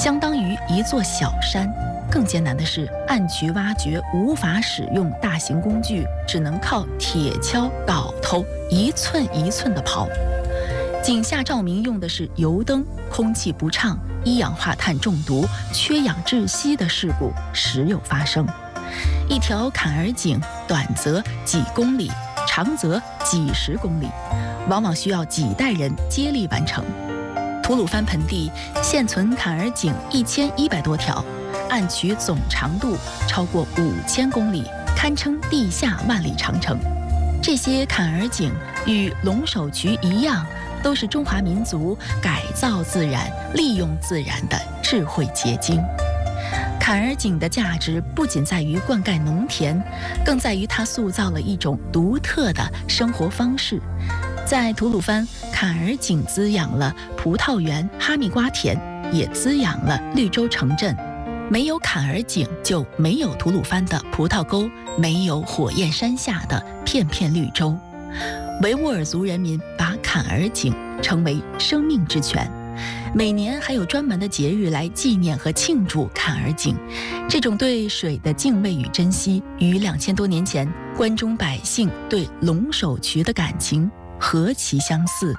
相当于一座小山。更艰难的是，暗渠挖掘无法使用大型工具，只能靠铁锹、镐头一寸一寸地刨。井下照明用的是油灯，空气不畅，一氧化碳中毒、缺氧窒息的事故时有发生。一条坎儿井，短则几公里，长则几十公里，往往需要几代人接力完成。吐鲁番盆地现存坎儿井1100多条，暗渠总长度超过5000公里，堪称地下万里长城。这些坎儿井与龙首渠一样，都是中华民族改造自然、利用自然的智慧结晶。坎儿井的价值不仅在于灌溉农田，更在于它塑造了一种独特的生活方式。在吐鲁番，坎儿井滋养了葡萄园、哈密瓜田，也滋养了绿洲城镇。没有坎儿井，就没有吐鲁番的葡萄沟，没有火焰山下的片片绿洲。维吾尔族人民把坎儿井称为生命之泉，每年还有专门的节日来纪念和庆祝坎儿井。这种对水的敬畏与珍惜，与2000多年前关中百姓对龙首渠的感情何其相似。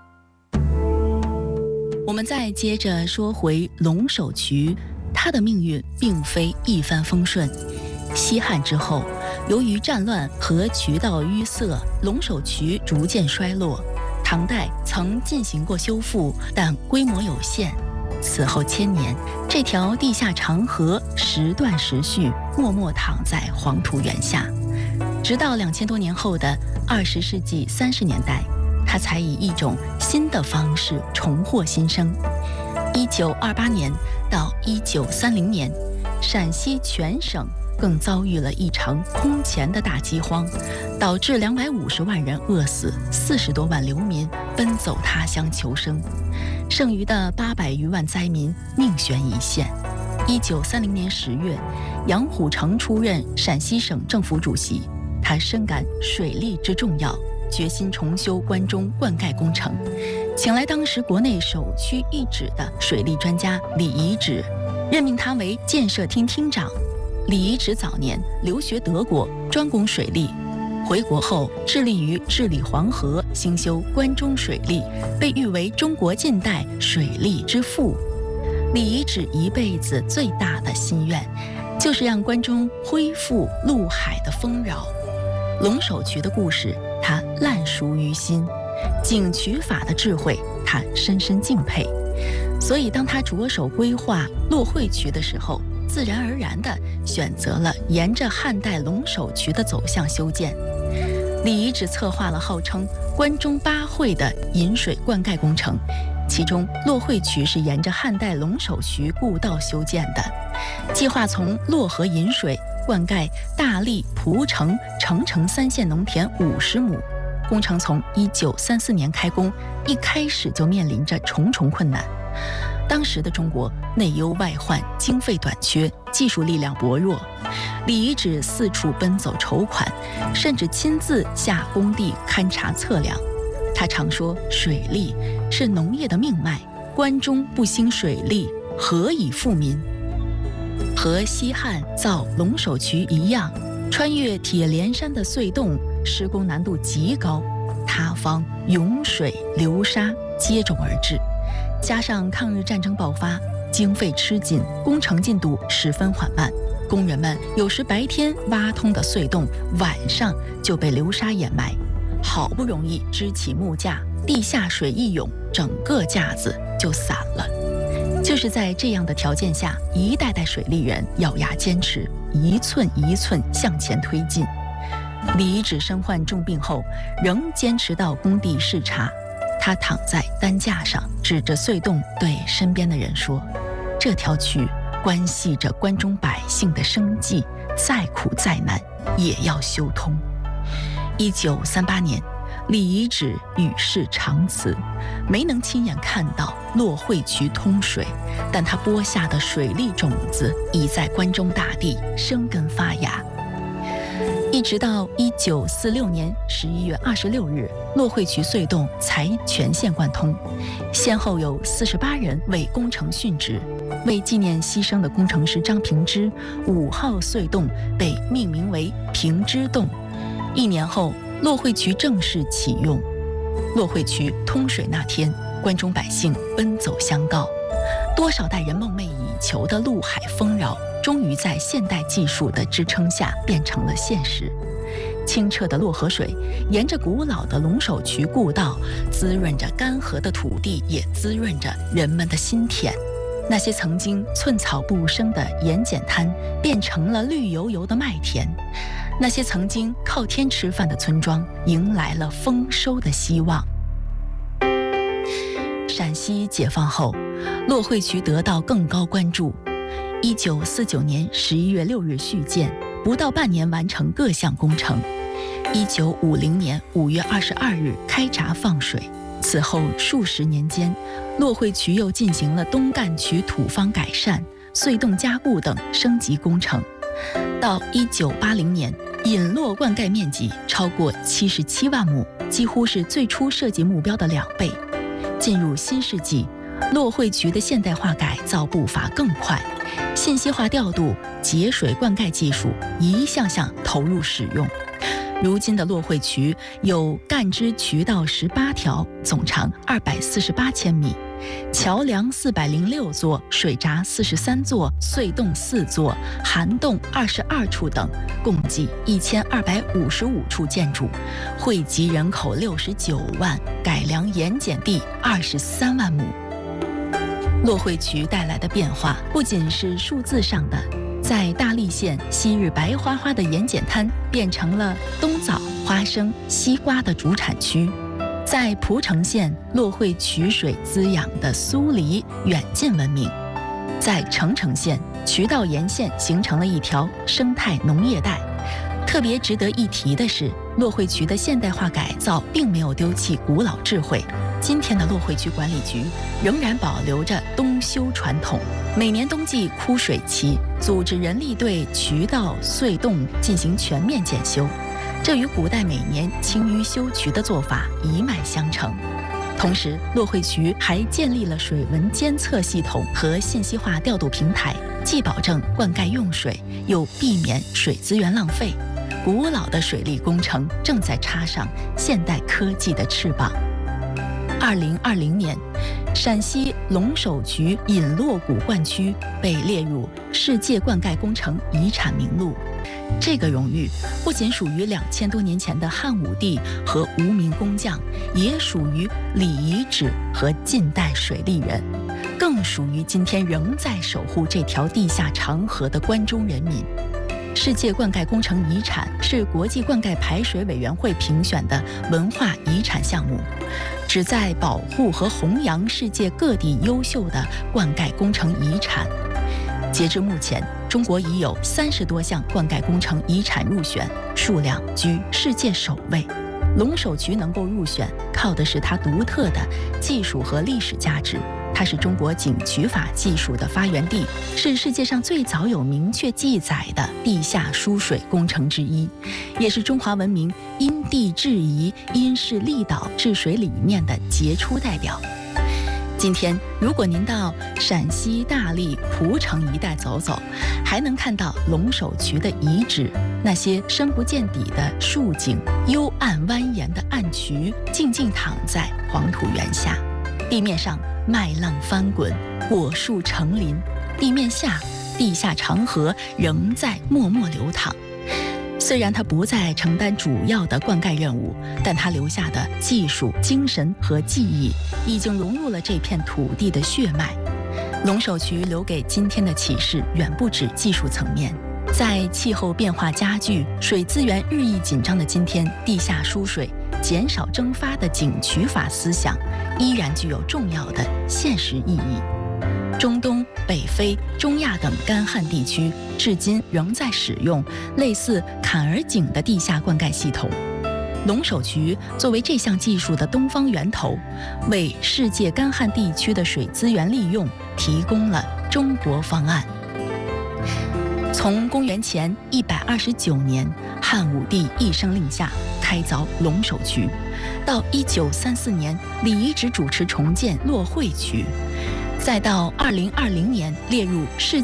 我们再接着说回龙首渠，它的命运并非一帆风顺。西汉之后，由于战乱和渠道淤塞，龙首渠逐渐衰落。唐代曾进行过修复，但规模有限。此后1000年，这条地下长河时断时续，默默躺在黄土原下。直到2000多年后的20世纪30年代，它才以一种新的方式重获新生。1928年到1930年，陕西全省更遭遇了一场空前的大饥荒，导致250万人饿死，40多万流民奔走他乡求生，剩余的800余万灾民命悬一线。1930年10月，杨虎城出任陕西省政府主席，他深感水利之重要，决心重修关中灌溉工程，请来当时国内首屈一指的水利专家李遗址，任命他为建设厅厅长。李遗址早年留学德国，专攻水利，回国后致力于治理黄河，兴修关中水利，被誉为中国近代水利之父。李遗址一辈子最大的心愿，就是让关中恢复陆海的丰饶。龙首渠的故事，他烂熟于心；井渠法的智慧，他深深敬佩。所以当他着手规划洛会渠的时候，自然而然地选择了沿着汉代龙首渠的走向修建。李遗址策划了号称关中8会的引水灌溉工程，其中洛会渠是沿着汉代龙首渠故道修建的，计划从洛河引水灌溉大荔、蒲城、澄城3县农田50亩。工程从1934年开工，一开始就面临着重重困难。当时的中国内忧外患，经费短缺，技术力量薄弱。李遗址四处奔走筹款，甚至亲自下工地勘察测量。他常说，水利是农业的命脉，关中不兴水利，何以富民？和西汉造龙首渠一样，穿越铁连山的隧洞，施工难度极高，塌方、涌水、流沙接踵而至。加上抗日战争爆发，经费吃紧，工程进度十分缓慢。工人们有时白天挖通的隧洞，晚上就被流沙掩埋。好不容易支起木架，地下水一涌，整个架子就散了。就是在这样的条件下，一代代水利人咬牙坚持，一寸一寸向前推进。李遗址身患重病后，仍坚持到工地视察。他躺在担架上，指着隧洞对身边的人说：“这条渠关系着关中百姓的生计，再苦再难也要修通。”1938年，李遗址与世长辞，没能亲眼看到洛会渠通水，但他播下的水利种子已在关中大地生根发芽。 一直到1946年11月26日，洛惠渠隧洞才全线贯通，先后有48人为工程殉职。为纪念牺牲的工程师张平之，5号隧洞被命名为平之洞。1年后，洛惠渠正式启用。洛惠渠通水那天，关中百姓奔走相告，多少代人梦寐以求的陆海丰饶，终于在现代技术的支撑下变成了现实。清澈的洛河水沿着古老的龙首渠故道，滋润着干涸的土地，也滋润着人们的心田。那些曾经寸草不生的盐碱滩，变成了绿油油的麦田；那些曾经靠天吃饭的村庄，迎来了丰收的希望。陕西解放后，洛惠渠得到更高关注。1949年11月6日续建，不到半年完成各项工程。1950年5月22日开闸放水。此后数十年间，洛惠渠又进行了东干渠土方改善、隧洞加固等升级工程。到1980年，引洛灌溉面积超过77万亩，几乎是最初设计目标的2倍。进入新世纪，洛惠渠的现代化改造步伐更快，信息化调度、节水灌溉技术一项项投入使用。如今的洛惠渠有干支渠道18条，总长248千米，桥梁406座，水闸43座，隧洞4座，涵洞22处等，共计1255处建筑，惠及人口69万，改良盐碱地23万亩。洛惠渠带来的变化不仅是数字上的，在大荔县昔日白花花的盐碱滩变成了冬枣、花生、西瓜的主产区；在蒲城县，洛惠渠水滋养的苏梨远近闻名；在澄城县，渠道沿线形成了一条生态农业带。特别值得一提的是，洛惠渠的现代化改造并没有丢弃古老智慧。今天的洛惠渠管理局仍然保留着冬修传统，每年冬季枯水期，组织人力对渠道、隧洞进行全面检修，这与古代每年清淤修渠的做法一脉相承。同时，洛惠渠还建立了水文监测系统和信息化调度平台，既保证灌溉用水，又避免水资源浪费。古老的水利工程正在插上现代科技的翅膀。2020年，陕西龙首渠引洛古灌区被列入世界灌溉工程遗产名录。这个荣誉不仅属于2000多年前的汉武帝和无名工匠，也属于礼遗址和近代水利人，更属于今天仍在守护这条地下长河的关中人民。世界灌溉工程遗产是国际灌溉排水委员会评选的文化遗产项目，旨在保护和弘扬世界各地优秀的灌溉工程遗产。截至目前，中国已有30多项灌溉工程遗产入选，数量居世界首位。龙首渠能够入选，靠的是它独特的技术和历史价值。它是中国井渠法技术的发源地，是世界上最早有明确记载的地下输水工程之一，也是中华文明因地制宜、因势利导治水理念的杰出代表。今天，如果您到陕西大荔、蒲城一带走走，还能看到龙首渠的遗址，那些深不见底的竖井、幽暗蜿蜒的暗渠，静静躺在黄土原下。地面上麦浪翻滚，果树成林；地面下，地下长河仍在默默流淌。虽然它不再承担主要的灌溉任务，但它留下的技术、精神和记忆，已经融入了这片土地的血脉。龙首渠留给今天的启示远不止技术层面。在气候变化加剧、水资源日益紧张的今天，地下输水、减少蒸发的井渠法思想依然具有重要的现实意义。中东、北非、中亚等干旱地区至今仍在使用类似坎儿井的地下灌溉系统。龙首渠作为这项技术的东方源头，为世界干旱地区的水资源利用提供了中国方案。 从公元前129年汉武帝一声令下开凿龙首渠，到1934年李遗址主持重建落惠渠，再到2020年列入世